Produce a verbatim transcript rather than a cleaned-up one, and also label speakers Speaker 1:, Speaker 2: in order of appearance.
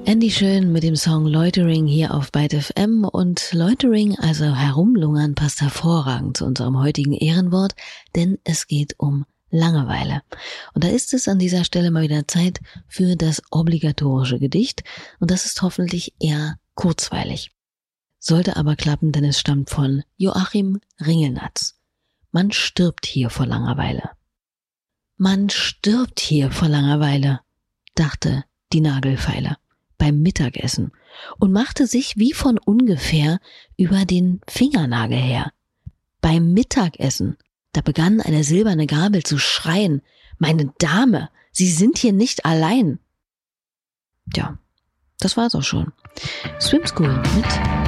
Speaker 1: Andy Schön mit dem Song Loitering hier auf Byte F M, und Loitering, also herumlungern, passt hervorragend zu unserem heutigen Ehrenwort, denn es geht um Langeweile. Und da ist es an dieser Stelle mal wieder Zeit für das obligatorische Gedicht, und das ist hoffentlich eher kurzweilig. Sollte aber klappen, denn es stammt von Joachim Ringelnatz. Man stirbt hier vor Langeweile. Man stirbt hier vor Langeweile, dachte die Nagelfeile beim Mittagessen und machte sich wie von ungefähr über den Fingernagel her. Beim Mittagessen, da begann eine silberne Gabel zu schreien: Meine Dame, Sie sind hier nicht allein. Tja, das war's auch schon. Swim School mit